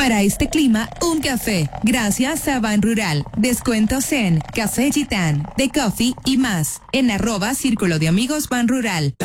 Para este clima, un café. Gracias a Ban Rural. Descuentos en Café Gitán, The Coffee y más. En @Círculo de Amigos Ban Rural.